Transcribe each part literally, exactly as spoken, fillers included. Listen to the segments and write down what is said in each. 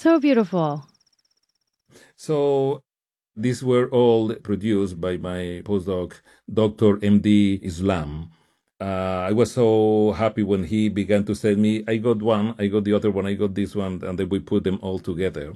so beautiful. So these were all produced by my postdoc, Doctor M D Islam. Uh, I was so happy when he began to say me, I got one, I got the other one, I got this one, and then we put them all together.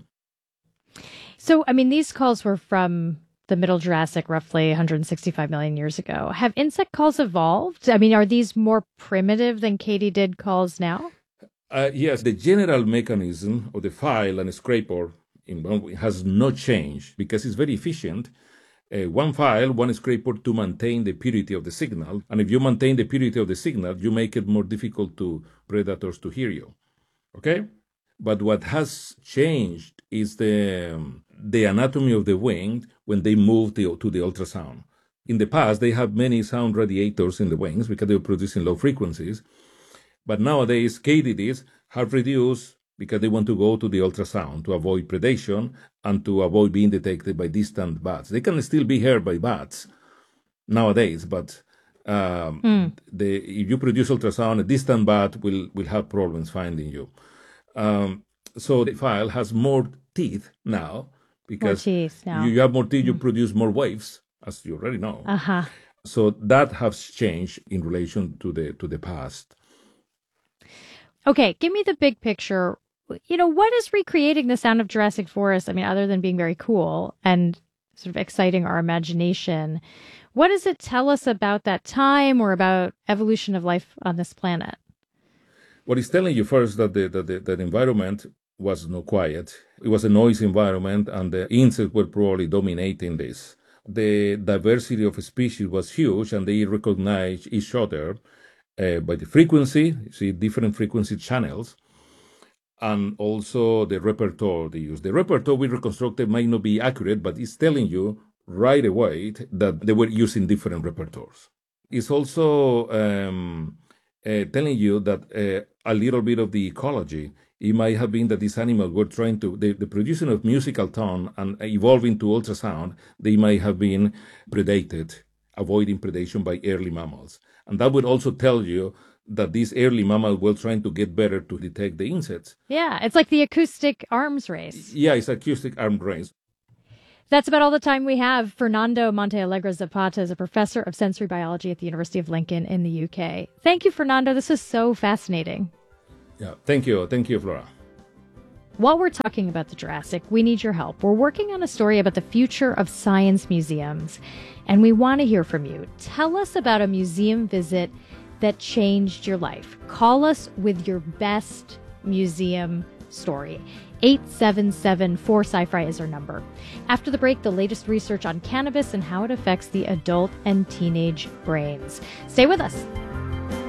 So, I mean, these calls were from the Middle Jurassic, roughly one hundred sixty-five million years ago. Have insect calls evolved? I mean, are these more primitive than katydid calls now? Uh, yes, the general mechanism of the file and scraper in, has not changed because it's very efficient. Uh, one file, one scraper to maintain the purity of the signal. And if you maintain the purity of the signal, you make it more difficult to predators to hear you. Okay? But what has changed is the, um, the anatomy of the wing when they move the, to the ultrasound. In the past, they had many sound radiators in the wings because they were producing low frequencies. But nowadays, katydids have reduced because they want to go to the ultrasound to avoid predation and to avoid being detected by distant bats. They can still be heard by bats nowadays, but um, mm. the, if you produce ultrasound, a distant bat will, will have problems finding you. Um, so the file has more teeth now because more teeth now. You, you have more teeth, mm. you produce more waves, as you already know. Uh-huh. So that has changed in relation to the to the past. Okay, give me the big picture. You know, what is recreating the sound of Jurassic Forest? I mean, other than being very cool and sort of exciting our imagination, what does it tell us about that time or about evolution of life on this planet? Well, it's telling you first that the, that the, that the environment was not quiet. It was a noisy environment, and the insects were probably dominating this. The diversity of species was huge, and they recognized each other uh, by the frequency, you see different frequency channels, and also the repertoire they use. The repertoire we reconstructed might not be accurate, but it's telling you right away that they were using different repertoires. It's also um, uh, telling you that uh, a little bit of the ecology. It might have been that these animals were trying to, the, the producing of musical tone and evolving to ultrasound, they might have been predated, avoiding predation by early mammals. And that would also tell you that these early mammals were trying to get better to detect the insects. Yeah, it's like the acoustic arms race. Yeah, it's acoustic arms race. That's about all the time we have. Fernando Montealegre Zapata is a professor of sensory biology at the University of Lincoln in the U K. Thank you, Fernando. This is so fascinating. Yeah, thank you. Thank you, Flora. While we're talking about the Jurassic, we need your help. We're working on a story about the future of science museums, and we want to hear from you. Tell us about a museum visit that changed your life. Call us with your best museum story. eight seven seven four sci-fi is our number. After the break, the latest research on cannabis and how it affects the adult and teenage brains. Stay with us.